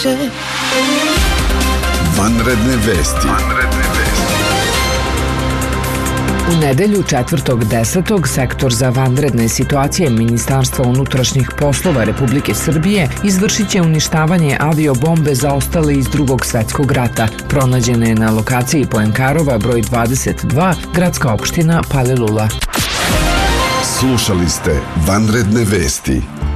Vanredne vesti. U nedelju 4.10. sektor za vanredne situacije Ministarstva unutrašnjih poslova Republike Srbije izvršit će uništavanje aviobombe zaostale iz Drugog svjetskog rata. Pronađena je na lokaciji Poenkarova broj 22, gradska opština Palilula. Slušali ste Vanredne vesti.